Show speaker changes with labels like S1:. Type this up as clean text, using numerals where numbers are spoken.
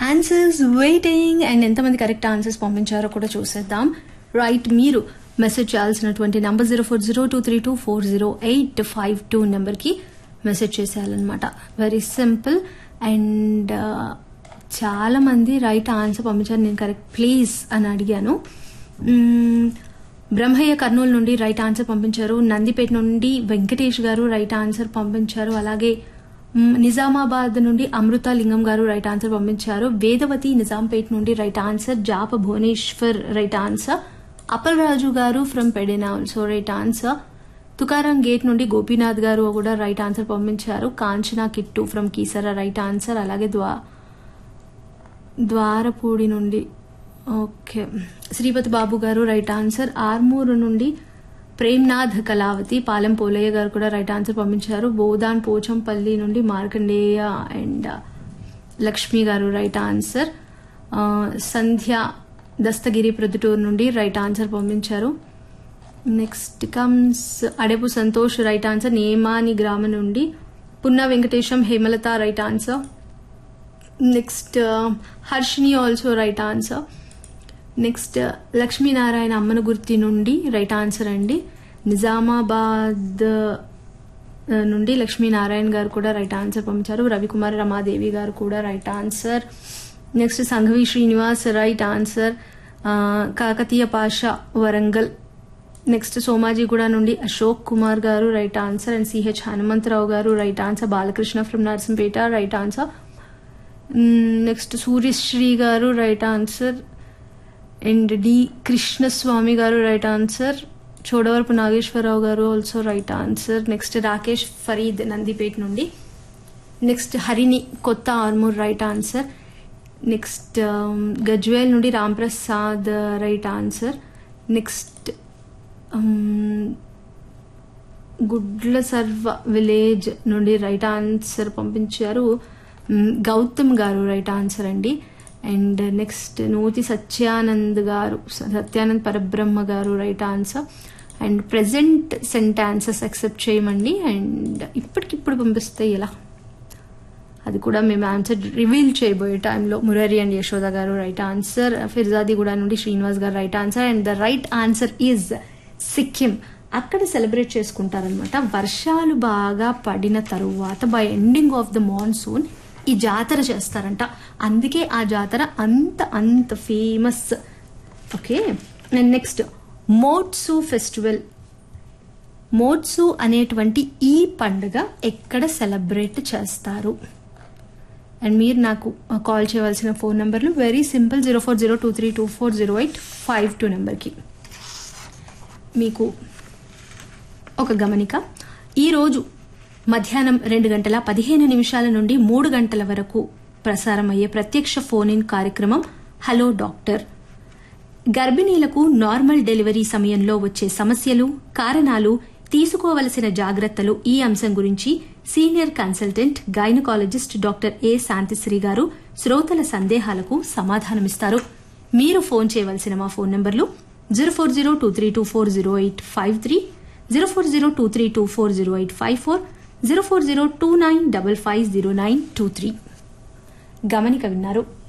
S1: Answers waiting. And ఎంతమంది correct answers పంపించారో కూడా చూసేద్దాం. రైట్, మీరు మెసేజ్ చేయాల్సినటువంటి నంబర్ 0402324085 నెంబర్కి మెసేజ్ చేసేయాలన్నమాట. Very simple. అండ్ చాలా మంది రైట్ ఆన్సర్ పంపించారు. నేను కరెక్ట్ ప్లీజ్ అని అడిగాను. బ్రహ్మయ్య కర్నూలు నుండి రైట్ ఆన్సర్ పంపించారు. నందిపేట నుండి వెంకటేష్ గారు రైట్ ఆన్సర్ పంపించారు. అలాగే నిజామాబాద్ నుండి అమృత లింగం గారు రైట్ ఆన్సర్ పంపించారు. వేదవతి నిజాంపేట నుండి right answer. జాప Bhubaneswar right answer. Appal రాజు గారు from పెడెనా also right answer. Tukaram gate నుండి గోపీనాథ్ గారు కూడా రైట్ ఆన్సర్ పంపించారు. Kanchana kit from Keesara right answer. అలాగే ద్వారపూడి నుండి ఓకే శ్రీపతి బాబు గారు రైట్ ఆన్సర్. ఆర్మూరు నుండి ప్రేమ్నాథ్ కళావతి పాలెం పోలయ్య గారు కూడా రైట్ ఆన్సర్ పంపించారు. బోదాన్ పోచంపల్లి నుండి మార్కండేయ అండ్ లక్ష్మి గారు రైట్ ఆన్సర్. సంధ్య దస్తగిరి ప్రొద్దుటూరు నుండి రైట్ ఆన్సర్ పంపించారు. Next comes Adepu Santosh right answer. Nemani గ్రామం నుండి Punna Venkatesham Hemalatha right answer. Next Harshini also right answer. Next Lakshminarayana Ammanagurthi నుండి రైట్ ఆన్సర్ అండి. నిజామాబాద్ నుండి లక్ష్మీనారాయణ గారు కూడా రైట్ ఆన్సర్ పంపించారు. రవికుమార్ రమాదేవి గారు కూడా right answer. Next Sanghavi Srinivas right answer. Kakatiya Pasha Warangal. Next Somajiguda నుండి అశోక్ కుమార్ గారు right answer. And CH Hanumantharao గారు right answer. Balakrishna from Narsampet right answer. Next Suryasri గారు right answer. And D Krishnaswamy గారు రైట్ ఆన్సర్. చోడవరపు నాగేశ్వరరావు గారు also right answer. Next Rakesh Farid Nandipet నుండి. నెక్స్ట్ హరిణి కొత్త Armoor right answer. Next Gajwel నుండి రాంప్రసాద్ రైట్ ఆన్సర్. నెక్స్ట్ గుడ్ల సర్వ విలేజ్ నుండి రైట్ ఆన్సర్ పంపించారు గౌతమ్ గారు రైట్ ఆన్సర్ అండి. అండ్ నెక్స్ట్ నూతి సత్యానంద్ పరబ్రహ్మ గారు right answer. And present sentences accept చేయమండి. అండ్ ఇప్పటికిప్పుడు పంపిస్తే ఎలా, అది కూడా మేము ఆన్సర్ రివీల్ చేయబోయే టైంలో. మురారి అండ్ యశోద గారు రైట్ ఆన్సర్. ఫిర్జాదిగూడ నుండి శ్రీనివాస్ గారు right answer. And the right answer is Sikkim. అక్కడ సెలబ్రేట్ చేసుకుంటారనమాట. వర్షాలు బాగా పడిన తరువాత by ending of the monsoon ఈ జాతర చేస్తారంట. అందుకే ఆ జాతర అంత famous. Okay. And next మోట్సు festival. మోట్సు అనేటువంటి ఈ పండుగ ఎక్కడ సెలబ్రేట్ చేస్తారు? అండ్ మీరు నాకు కాల్ చేయవలసిన ఫోన్ నెంబర్లు వెరీ సింపుల్. 0402324085 నెంబర్కి. మీకు ఒక గమనిక, ఈరోజు మధ్యాహ్నం 2:15 నుండి 3 గంటల వరకు ప్రసారమయ్యే ప్రత్యక్ష ఫోన్ ఇన్ కార్యక్రమం హలో డాక్టర్. గర్భిణీలకు నార్మల్ డెలివరీ సమయంలో వచ్చే సమస్యలు, కారణాలు, తీసుకోవలసిన జాగ్రత్తలు, ఈ అంశం గురించి సీనియర్ కన్సల్టెంట్ గైనకాలజిస్ట్ డాక్టర్ ఏ శాంతిశ్రీ గారు శ్రోతల సందేహాలకు సమాధానమిస్తారు. మీరు ఫోన్ చేయవలసిన మా ఫోన్ నంబర్లు 0402324085 0402324085 040295500923. గమనిక విన్నారు.